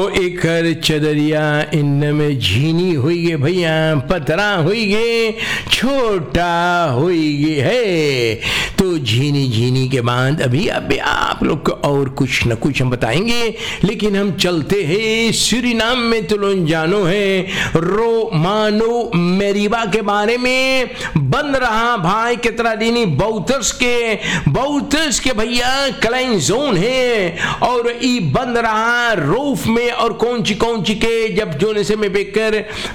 एकर चदरिया इन में झीनी हुई गे भैया, पतरा हुई गे, छोटा हुई गे है। तो झीनी झीनी के बाद अभी आप लोग को और कुछ न कुछ हम बताएंगे, लेकिन हम चलते हैं सूरीनाम में। तुम जानो है रोमानो मेरीबा के बारे में बन रहा भाई कितना दिनी बौतर्स के भैया क्लाइन जोन है, और ई बन रहा रूफ में और कौन ची के जब जोने से में बेकर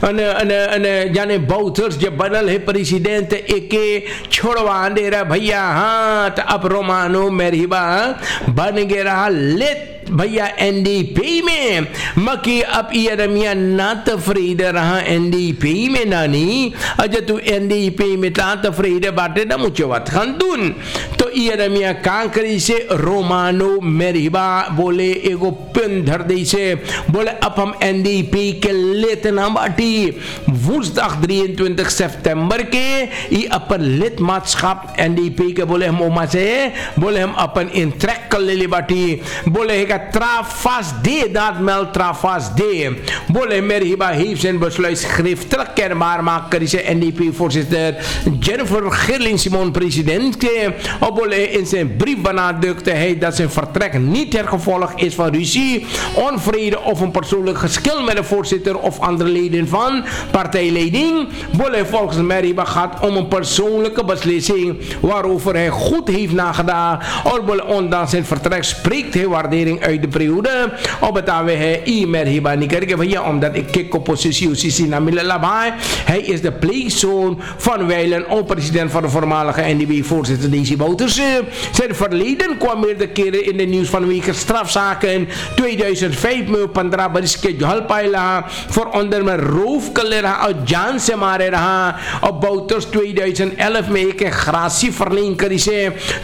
जाने बाउथर्स जब बनल है प्रेसिडेंट एके छोड़वा दे रहा भैया। हाँ तो अब रोमानो मेरीबा बन गया रहा लेट भैया एनडीपी में मकी। अब ये रमिया ना तफरीद रहा एनडीपी में नानी, अजय तू एनडीपी में ता तफरीद बाटे ना मुझे बात खंदून। तो ये रमिया कांकरी से रोमानो मेरीबा बोले एगो पिन धर दी से बोले अब हम एनडीपी के लेते ना बाटी वुजदाख 23 सितंबर के ये अपन लेत मात छाप एनडीपी के बोले हम ओमा से बोले हम अपन इंट्रैक्ट कर ले बाटी बोले है Trafas D dat meld Trafas D बोले मेरी हिबा हिफ zijn besluit schriftelijk kenbaar maken करी से NDP voorzitter Jennifer Gerling Simon president के और बोले in zijn brief benadrukte hij dat zijn vertrek niet ter gevolg is van ruzie, onvrede of een persoonlijk geschil met de voorzitter of andere leden van partijleiding. बोले volgens Meriba gaat om een persoonlijke beslissing waarover hij goed heeft nagedacht और बोले ondanks zijn vertrek spreekt hij waardering uit de periode और बतावे है ई Meriba नहीं करके भैया omdat ik को positie UCC na मिलला भाई hij is de pleegzoon van Weilen ook president van de voormalige NDP voorzitter DC Bouters. Zijn verleden kwam meerdere keren in de nieuws vanwege strafzaken 2005 में 15 बरस के जहल पायला voor onder में roof कर ले रहा और जान से मारे रहा और Bouters 2011 में एक gratie verleen करी से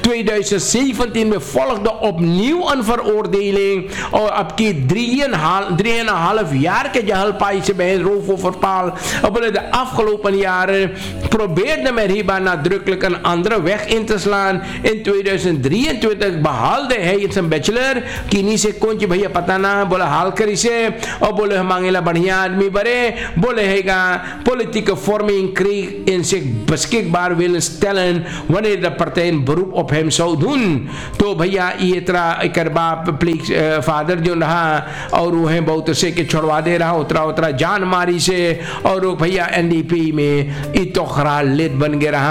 2017 में volgde opnieuw een veroordeling और अब की 3,5 jaar के जहल पाई से बहन roof overpaal. Op de afgelopen jaren probeerde Meriba nadrukkelijk een andere weg in te slaan. In 2023 behaalde hij in zijn bachelor किन्हीं से कौन ची भैया पता ना बोला हाल करी से और बोले हम मांगेला बढ़िया आदमी बरे बोले हैगा politieke vorming kreeg in zich beschikbaar willen stellen wanneer de partij een beroep op hem zou doen. तो भैया ये तरह कर बाप प्लीज फादर जो रहा और वो है बहुत से के छोड़वा दे रहा उतरा जान मारी से और भैया एनडीपी में इतोखरा लेट बन गया रहा।